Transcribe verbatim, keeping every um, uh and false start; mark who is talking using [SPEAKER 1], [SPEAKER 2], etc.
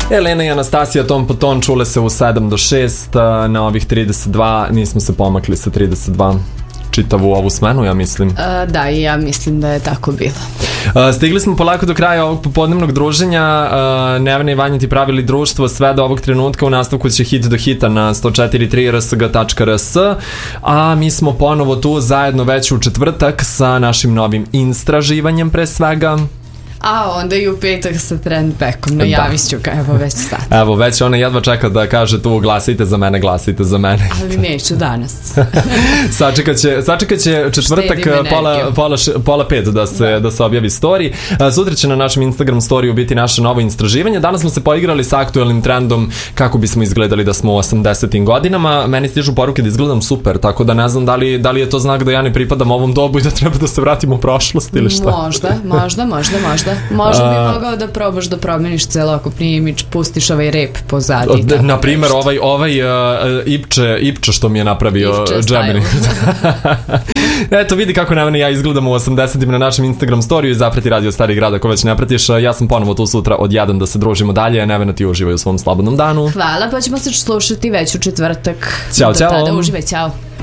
[SPEAKER 1] Elena i Anastasija ton po ton čule se u sedam do šest na ovih trideset dva, nismo se pomakli sa trideset dva čitavu ovu smenu, ja mislim.
[SPEAKER 2] Uh, da, i ja mislim da je tako bilo.
[SPEAKER 1] Uh, stigli smo polako do kraja ovog popodnevnog druženja. uh, Nevena i Vanja ti pravili društvo sve do ovog trenutka. U nastavku će hit do hita na sto četiri tri r s g tačka r s, a mi smo ponovo tu zajedno već u četvrtak sa našim novim istraživanjem pre svega.
[SPEAKER 2] A onda i u petak sa trendbackom, najavit ću ga, evo već sad.
[SPEAKER 1] Evo, već ona jedva čeka da kaže tu glasite za mene, glasite za mene.
[SPEAKER 2] Ali neću danas.
[SPEAKER 1] sačekat, će, sačekat će četvrtak pola, pola, pola pet da se, da. da se objavi story. Sutra će na našem Instagram storiju biti naše novo istraživanje. Danas smo se poigrali sa aktuelnim trendom kako bismo izgledali da smo u osamdesetim godinama. Meni stižu poruke da izgledam super, tako da ne znam da li, da li je to znak da ja ne pripadam ovom dobu i da treba da se vratim u prošlost ili šta.
[SPEAKER 2] Možda, možda, možda, možda. Možda bi mogao da probaš da promeniš celokupni imidž, pustiš ovaj rep pozadi.
[SPEAKER 1] Na primjer, ovaj, ovaj uh, Ipče, Ipče što mi je napravio Gemini. Eto, vidi kako Nevena i ja izgledamo u osamdesetim na našem Instagram storiju i zaprati Radio Stari grad ako već ne pratiš. Ja sam ponovo tu sutra od jedan da se družimo dalje. Nevena, ti uživaj u svom slobodnom danu.
[SPEAKER 2] Hvala, pa ćemo se slušati već u četvrtak.
[SPEAKER 1] Ćao,
[SPEAKER 2] do
[SPEAKER 1] ćao.
[SPEAKER 2] Tada uživaj, ćao.